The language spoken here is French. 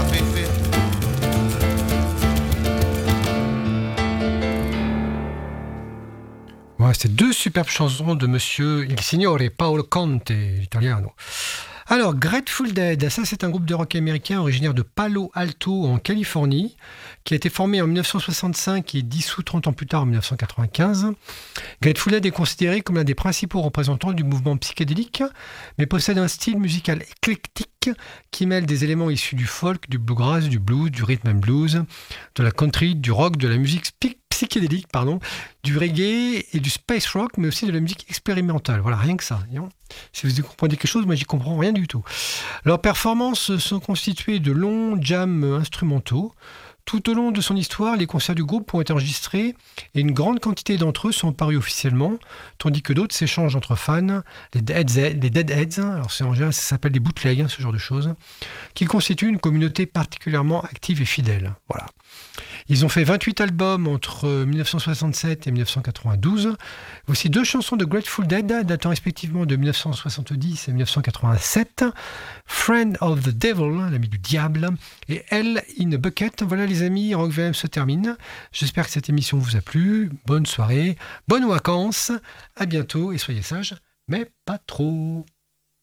Fifi. Voilà, c'est deux superbes chansons de monsieur Il Signore Paolo Conte, l'italiano. Alors, Grateful Dead, ça c'est un groupe de rock américain originaire de Palo Alto en Californie, qui a été formé en 1965 et dissous 30 ans plus tard en 1995. Grateful Dead est considéré comme l'un des principaux représentants du mouvement psychédélique, mais possède un style musical éclectique qui mêle des éléments issus du folk, du bluegrass, du blues, du rhythm and blues, de la country, du rock, de la musique psychédélique, du reggae et du space rock, mais aussi de la musique expérimentale. Voilà, rien que ça. Si vous comprenez quelque chose, moi j'y comprends rien du tout. Leurs performances sont constituées de longs jams instrumentaux. Tout au long de son histoire, les concerts du groupe ont été enregistrés et une grande quantité d'entre eux sont parus officiellement, tandis que d'autres s'échangent entre fans, les Deadheads, alors c'est en général, ça s'appelle des bootlegs, ce genre de choses, qui constituent une communauté particulièrement active et fidèle. Voilà. Ils ont fait 28 albums entre 1967 et 1992. Voici deux chansons de Grateful Dead datant respectivement de 1970 et 1987. Friend of the Devil, l'ami du diable, et Hell in a Bucket. Voilà les amis, Rock VM se termine. J'espère que cette émission vous a plu. Bonne soirée, bonnes vacances, à bientôt et soyez sages, mais pas trop.